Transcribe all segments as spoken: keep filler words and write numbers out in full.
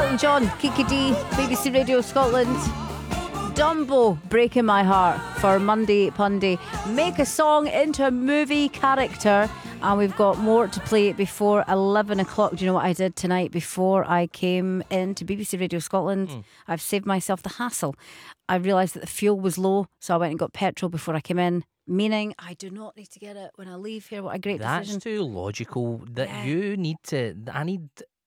Elton John, Kiki D, B B C Radio Scotland. Dumbo, Breaking My Heart for Monday Punday. Make a song into a movie character. And we've got more to play before eleven o'clock. Do you know what I did tonight before I came into B B C Radio Scotland? Mm. I've saved myself the hassle. I realised that the fuel was low, so I went and got petrol before I came in. Meaning, I do not need to get it when I leave here. What a great That's decision. That's too logical. That yeah. you need to. I need.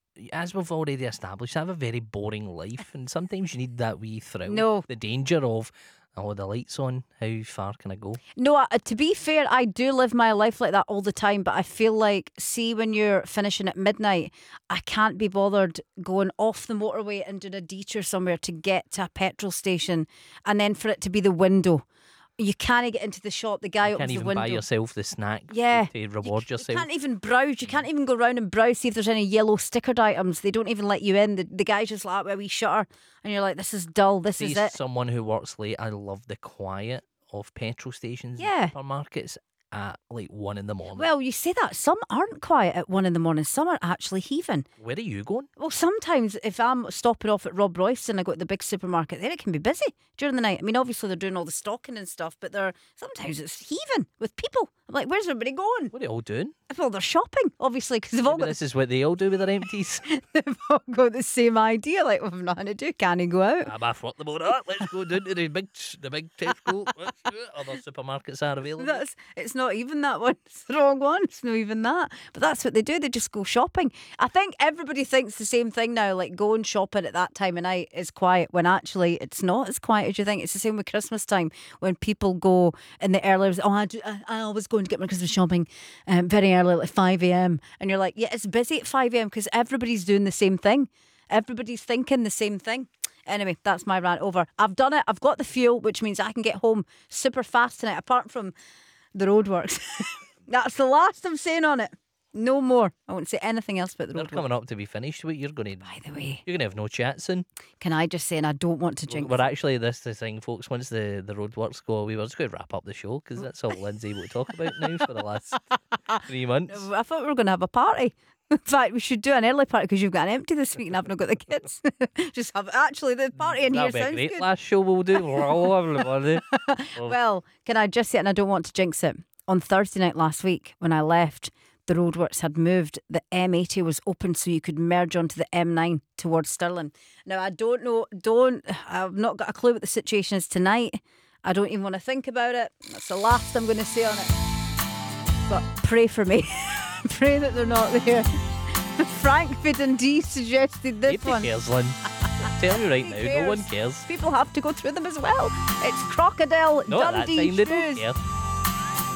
As we've already established, I have a very boring life, and sometimes you need that wee thrill. No. The danger of, oh, the light's on, how far can I go? No, uh, to be fair, I do live my life like that all the time, but I feel like, see, when you're finishing at midnight, I can't be bothered going off the motorway and doing a detour somewhere to get to a petrol station, and then for it to be the window. You can't get into the shop. The guy you opens the can't window. even buy yourself the snack yeah. to reward you, yourself. You can't even browse. You can't even go around and browse, see if there's any yellow stickered items. They don't even let you in. The, the guy's just like, well, we shutter. And you're like, this is dull. This See, is it. Someone who works late, I love the quiet of petrol stations yeah. and supermarkets at like one in the morning. Well, you say that. Some aren't quiet at one in the morning. Some are actually heaving. Where are you going? Well, sometimes if I'm stopping off at Rob Royce and I go to the big supermarket there, it can be busy during the night. I mean, obviously they're doing all the stocking and stuff, but they're sometimes it's heaving with people. I'm like, where's everybody going? What are they all doing? Well, they're shopping, obviously, because they've all got... This is what they all do with their empties. They've all got the same idea. Like, we've nothing to do. Can he go out? I'm off what the more up. Let's go down to the big, the big Tesco. Let's do it. Other supermarkets are available. That's, it's not even that one. It's the wrong one. It's not even that. But that's what they do. They just go shopping. I think everybody thinks the same thing now. Like, going shopping at that time of night is quiet, when actually it's not as quiet as you think. It's the same with Christmas time when people go in the early... Oh, I, do, I, I always go and get my Christmas shopping um, very early, like five a.m. And you're like, yeah, it's busy at five a.m. because everybody's doing the same thing. Everybody's thinking the same thing. Anyway, that's my rant over. I've done it. I've got the fuel, which means I can get home super fast tonight, apart from the roadworks. That's the last I'm saying on it. No more. I won't say anything else about the They're roadworks. coming up to be finished. What you're going to... By the way... You're going to have no chat soon. Can I just say, and I don't want to jinx... We're actually, this the thing, folks, once the, the roadworks go away, we're just going to wrap up the show, because that's all Lynn's able to talk about now for the last three months. I thought we were going to have a party. In fact, we should do an early party because you've got an empty this week and I've not got the kids. Just have actually the party in That'll here be sounds a great good. last show we'll do. Oh, everybody. Oh. Well, can I just say, and I don't want to jinx it, on Thursday night last week when I left, the roadworks had moved. The M eighty was open so you could merge onto the M nine towards Stirling. Now, I don't know, don't, I've not got a clue what the situation is tonight. I don't even want to think about it. That's the last I'm going to say on it. But pray for me. Pray that they're not there. Frank Dundee suggested this Nobody one. cares, Lynn. I'm telling you right now, cares? no one cares. People have to go through them as well. It's Crocodile Not at that Dundee time, they don't shoes. care.